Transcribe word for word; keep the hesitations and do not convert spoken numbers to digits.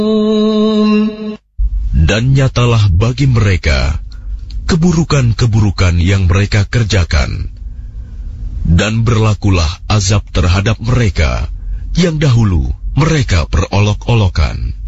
Dan nyatalah bagi mereka keburukan-keburukan yang mereka kerjakan, dan berlakulah azab terhadap mereka yang dahulu mereka perolok-olokan.